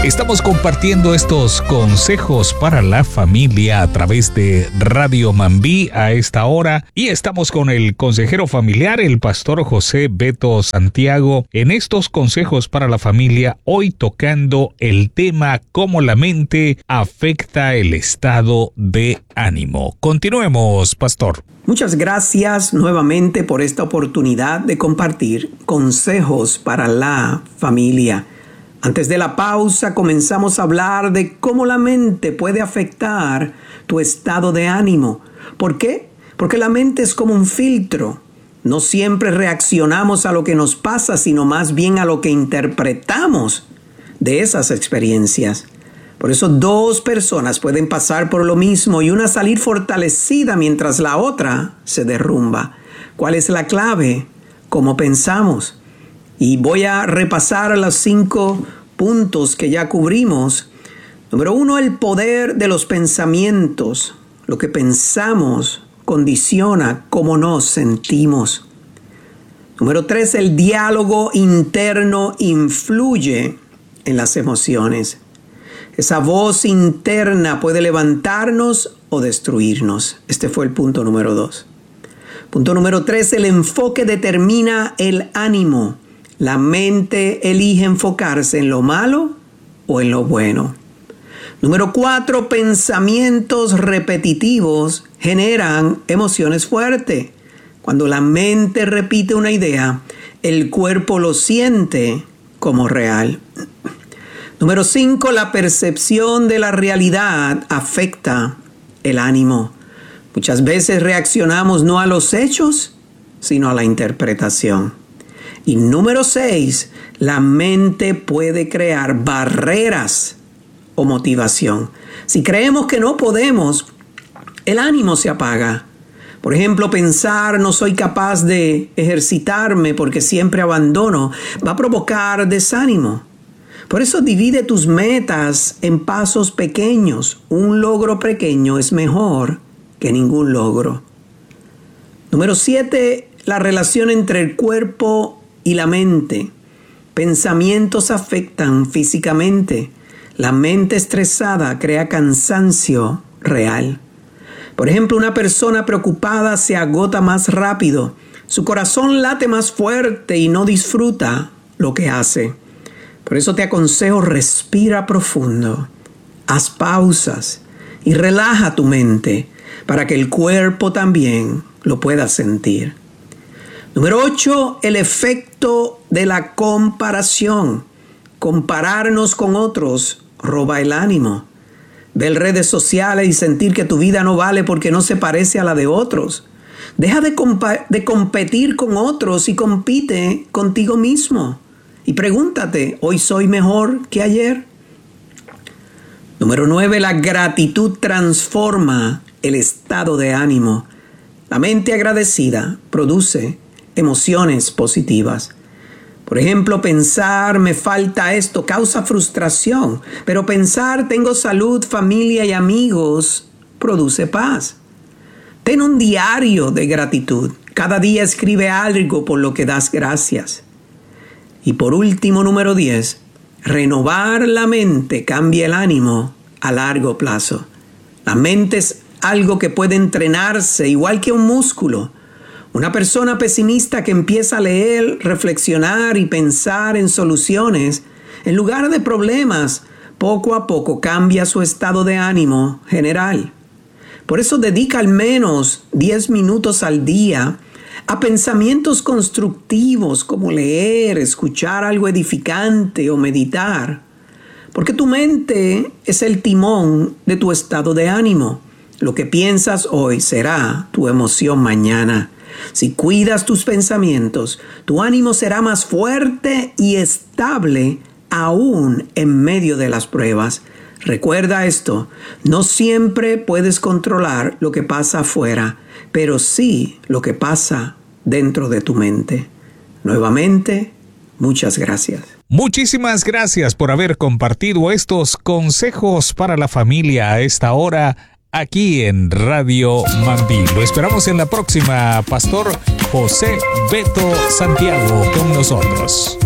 Estamos compartiendo estos consejos para la familia a través de Radio Mambí a esta hora y estamos con el consejero familiar, el pastor José Beto Santiago, en estos consejos para la familia, hoy tocando el tema cómo la mente afecta el estado de ánimo. Continuemos, pastor. Muchas gracias nuevamente por esta oportunidad de compartir consejos para la familia. Antes de la pausa comenzamos a hablar de cómo la mente puede afectar tu estado de ánimo. ¿Por qué? Porque la mente es como un filtro. No siempre reaccionamos a lo que nos pasa, sino más bien a lo que interpretamos de esas experiencias. Por eso 2 personas pueden pasar por lo mismo y una salir fortalecida mientras la otra se derrumba. ¿Cuál es la clave? ¿Cómo pensamos? Y voy a repasar los 5 puntos que ya cubrimos. Número 1, el poder de los pensamientos. Lo que pensamos condiciona cómo nos sentimos. Número 3, el diálogo interno influye en las emociones. Esa voz interna puede levantarnos o destruirnos. Este fue el punto número 2. Punto número 3, el enfoque determina el ánimo. La mente elige enfocarse en lo malo o en lo bueno. Número 4, pensamientos repetitivos generan emociones fuertes. Cuando la mente repite una idea, el cuerpo lo siente como real. Número 5, la percepción de la realidad afecta el ánimo. Muchas veces reaccionamos no a los hechos, sino a la interpretación. Y número 6, la mente puede crear barreras o motivación. Si creemos que no podemos, el ánimo se apaga. Por ejemplo, pensar no soy capaz de ejercitarme porque siempre abandono va a provocar desánimo. Por eso divide tus metas en pasos pequeños. Un logro pequeño es mejor que ningún logro. Número 7, la relación entre el cuerpo y la mente. Pensamientos afectan físicamente. La mente estresada crea cansancio real. Por ejemplo, una persona preocupada se agota más rápido. Su corazón late más fuerte y no disfruta lo que hace. Por eso te aconsejo, respira profundo, haz pausas y relaja tu mente para que el cuerpo también lo pueda sentir. Número 8, el efecto de la comparación. Compararnos con otros roba el ánimo. Ver redes sociales y sentir que tu vida no vale porque no se parece a la de otros. Deja de competir con otros y compite contigo mismo. Y pregúntate, ¿hoy soy mejor que ayer? Número 9, la gratitud transforma el estado de ánimo. La mente agradecida produce emociones positivas. Por ejemplo, pensar me falta esto causa frustración, pero pensar tengo salud, familia y amigos produce paz. Ten un diario de gratitud. Cada día escribe algo por lo que das gracias. Y por último, número 10, renovar la mente cambia el ánimo a largo plazo. La mente es algo que puede entrenarse igual que un músculo. Una persona pesimista que empieza a leer, reflexionar y pensar en soluciones, en lugar de problemas, poco a poco cambia su estado de ánimo general. Por eso dedica al menos 10 minutos al día a pensamientos constructivos como leer, escuchar algo edificante o meditar. Porque tu mente es el timón de tu estado de ánimo. Lo que piensas hoy será tu emoción mañana. Si cuidas tus pensamientos, tu ánimo será más fuerte y estable aún en medio de las pruebas. Recuerda esto, no siempre puedes controlar lo que pasa afuera, pero sí lo que pasa dentro de tu mente. Nuevamente, muchas gracias. Muchísimas gracias por haber compartido estos consejos para la familia a esta hora aquí en Radio Mambí. Lo esperamos en la próxima, Pastor José Beto Santiago con nosotros.